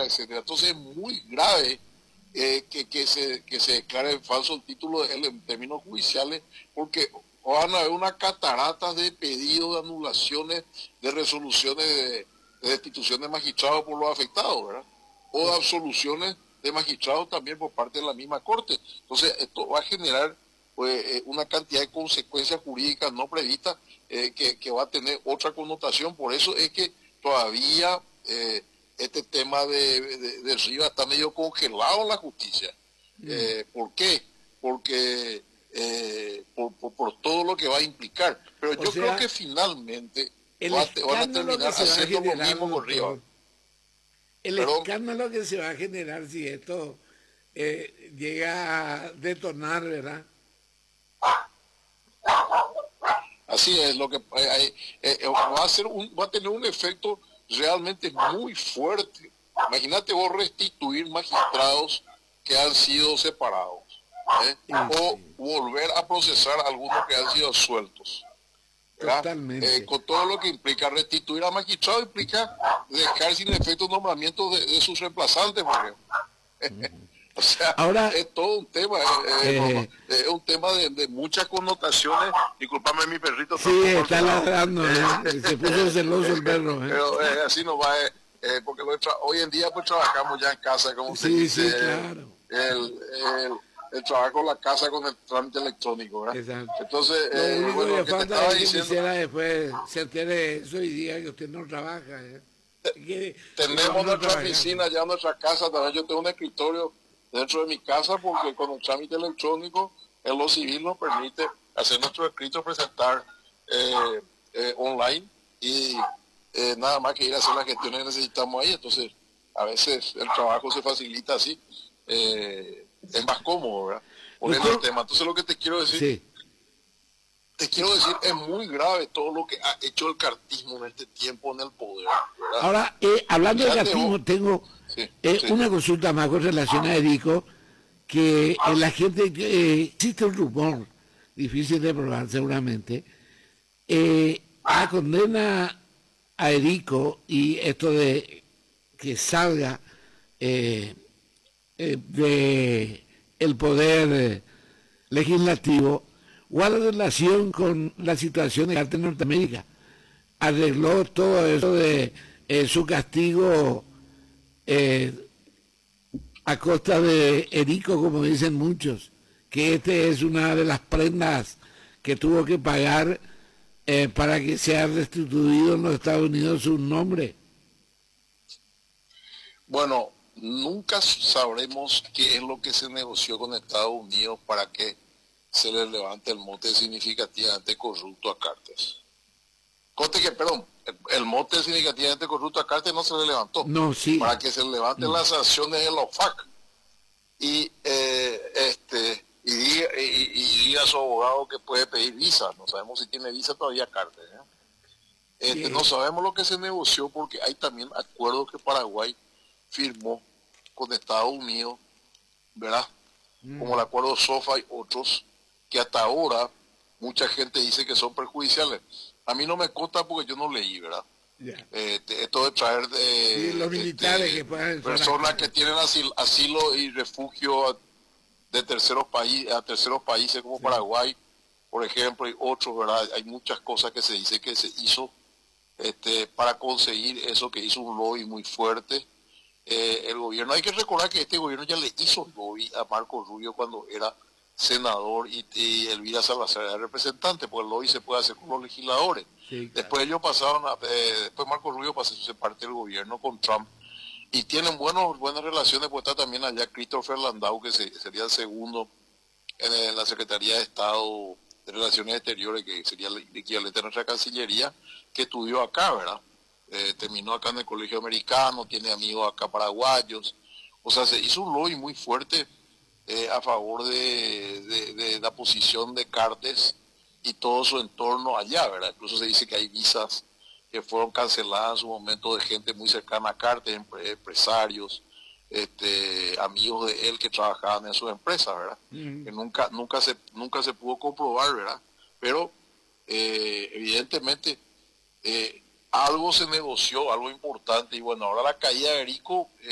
etcétera, etcétera. Entonces es muy grave que se declare falso el título de él en términos judiciales, porque van a haber una catarata de pedidos, de anulaciones, de resoluciones de destitución de magistrados por los afectados, ¿verdad? O de absoluciones de magistrados también por parte de la misma Corte. Entonces esto va a generar pues, una cantidad de consecuencias jurídicas no previstas que va a tener otra connotación. Por eso es que todavía este tema de Rivas está medio congelado en la justicia. ¿Por qué? Porque por todo lo que va a implicar. Pero yo creo que finalmente van a terminar haciendo lo mismo con Rivas. El escándalo que se va a generar si esto llega a detonar, ¿verdad? Así es, lo que va a tener un efecto realmente muy fuerte. Imagínate vos restituir magistrados que han sido separados, o volver a procesar a algunos que han sido sueltos. Totalmente. Con todo lo que implica restituir a magistrados, implica dejar sin efecto nombramientos de sus reemplazantes, por ejemplo. O sea, ahora, es todo un tema, es un tema de muchas connotaciones. Disculpame, mi perrito. Sí, está ladrando, se puso celoso el perro. Pero así no va, porque hoy en día pues trabajamos ya en casa, como se dice. Sí, claro. El trabajo en la casa con el trámite electrónico, ¿verdad? Exacto. Entonces, lo que te estaba diciendo, quisiera después se entere eso y diga que usted no trabaja. Tenemos nuestra oficina, ya nuestra casa, también yo tengo un escritorio dentro de mi casa porque con el trámite electrónico en lo civil nos permite hacer nuestro escrito, presentar online y nada más que ir a hacer las gestiones que necesitamos ahí. Entonces a veces el trabajo se facilita así, es más cómodo, ¿verdad? Poner el tema. Entonces lo que te quiero decir, es muy grave todo lo que ha hecho el cartismo en este tiempo en el poder, ¿verdad? Ahora, hablando del cartismo, tengo una consulta más con relación a Erico, que la gente, existe un rumor, difícil de probar seguramente, la condena a Erico y esto de que salga de el poder legislativo, guarda relación con la situación de arte en Norteamérica. Arregló todo eso de su castigo a costa de Erico, como dicen muchos, que este es una de las prendas que tuvo que pagar para que sea restituido en los Estados Unidos su nombre. Bueno, nunca sabremos qué es lo que se negoció con Estados Unidos para que se le levante el mote significativamente corrupto a Cartes. Conte que, perdón, el mote significativamente corrupto a Cartes no se le levantó. No, sí. Para que se levanten las sanciones de la OFAC. Y diga a su abogado que puede pedir visa. No sabemos si tiene visa todavía Cartes. No sabemos lo que se negoció porque hay también acuerdos que Paraguay firmó con Estados Unidos, ¿verdad? Como el acuerdo SOFA y otros, que hasta ahora mucha gente dice que son perjudiciales. A mí no me consta porque yo no leí, ¿verdad? Esto de traer los militares que puedan personas que tienen asilo y refugio de terceros países como Paraguay, por ejemplo, y otros, ¿verdad? Hay muchas cosas que se dice que se hizo para conseguir eso, que hizo un lobby muy fuerte. El gobierno, hay que recordar que este gobierno ya le hizo lobby a Marco Rubio cuando era senador y Elvira Salazar era representante, porque el lobby se puede hacer con los legisladores. Sí, claro. Después ellos pasaron, después Marco Rubio pasó a ser parte del gobierno con Trump y tienen buenas relaciones, pues está también allá Christopher Landau, que sería el segundo en la Secretaría de Estado de Relaciones Exteriores, que sería el equivalente a nuestra Cancillería, que estudió acá, ¿verdad? Terminó acá en el Colegio Americano, tiene amigos acá paraguayos, o sea, se hizo un lobby muy fuerte a favor de la posición de Cartes y todo su entorno allá, ¿verdad? Incluso se dice que hay visas que fueron canceladas en su momento de gente muy cercana a Cartes, empresarios, amigos de él que trabajaban en sus empresas, ¿verdad? Que nunca se pudo comprobar, ¿verdad? Pero evidentemente algo se negoció, algo importante, y bueno, ahora la caída de Erico